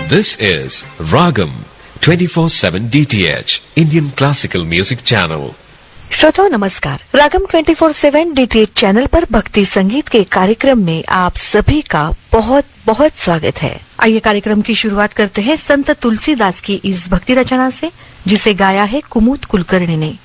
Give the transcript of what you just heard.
This is Ragam 24/7 DTH Indian Classical Music Channel. श्रोताओं नमस्कार। रागम 24/7 DTH channel पर भक्ति संगीत के कार्यक्रम में आप सभी का बहुत बहुत स्वागत है। आइए कार्यक्रम की शुरुआत करते हैं संत तुलसीदास की इस भक्ति रचना से, जिसे गाया है कुमुद कुलकर्णी ने।